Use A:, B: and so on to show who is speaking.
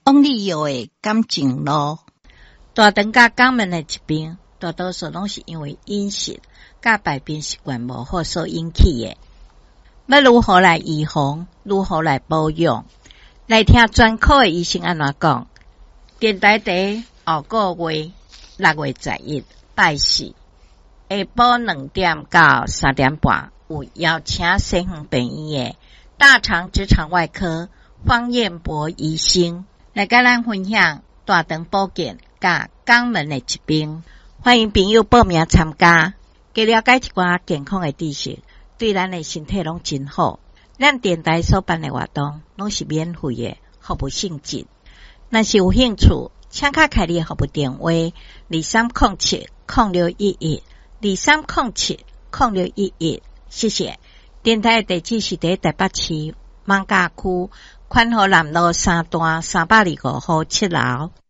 A: 往旅游的感情路，大肠甲肛门的疾病，大多数拢是因为饮食甲排便习惯无好所引起的。要如何来预防？如何来保养？来听专科的医生安怎讲。电台第后个月6月11拜四下晡2点到3点半，有邀请西园病院的大肠直肠外科方彦博医生来甲咱分享大肠保健甲肛门的疾病。欢迎朋友报名参加，加了解一寡健康的知识，对咱的身体拢真好。咱电台所办的活动拢是免费的服务性质，若是有兴趣，请卡开你的服务电话2307-0611，2307-0611，谢谢。电台的地址是在台北市艋舺区宽和南路3段325号7楼。